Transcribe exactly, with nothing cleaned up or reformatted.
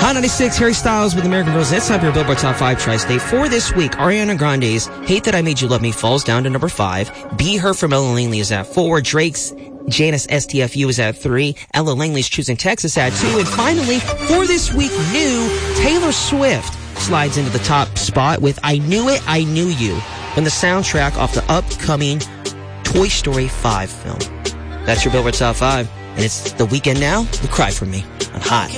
Hot ninety-six, Harry Styles with American Girls. That's time for your Billboard Top five Tri-State. For this week, Ariana Grande's Hate That I Made You Love Me falls down to number five. Be Her from Ella Langley is at four. Drake's Janice S T F U is at three. Ella Langley's Choosing Texas at two. And finally, for this week, new Taylor Swift slides into the top spot with I Knew It, I Knew You from the soundtrack off the upcoming Toy Story five film. That's your Billboard Top five. And it's the weekend now. You cry for me on Hot